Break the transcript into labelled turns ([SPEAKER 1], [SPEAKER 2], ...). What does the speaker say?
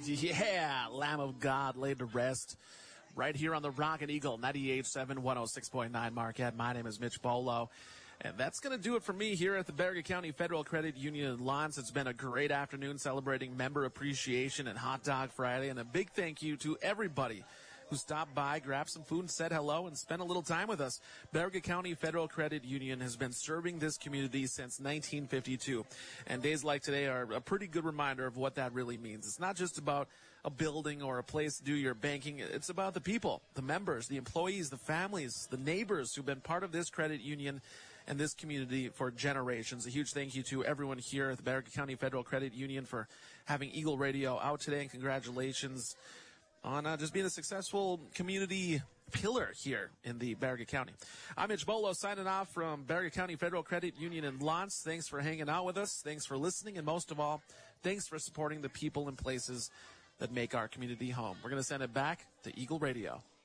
[SPEAKER 1] Yeah, Lamb of God laid to rest right here on the Rocket Eagle, 98.7, 106.9 Marquette. My name is Mitch Bolo. And that's going to do it for me here at the Baraga County Federal Credit Union in Lawrence. It's been a great afternoon celebrating Member Appreciation and Hot Dog Friday. And a big thank you to everybody who stopped by, grabbed some food, and said hello, and spent a little time with us. Baraga County Federal Credit Union has been serving this community since 1952. And days like today are a pretty good reminder of what that really means. It's not just about a building or a place to do your banking. It's about the people, the members, the employees, the families, the neighbors who've been part of this credit union and this community for generations. A huge thank you to everyone here at the Baraga County Federal Credit Union for having Eagle Radio out today, and congratulations on just being a successful community pillar here in the Baraga County. I'm Mitch Bolo signing off from Baraga County Federal Credit Union in Lawrence. Thanks for hanging out with us. Thanks for listening. And most of all, thanks for supporting the people and places that make our community home. We're going to send it back to Eagle Radio.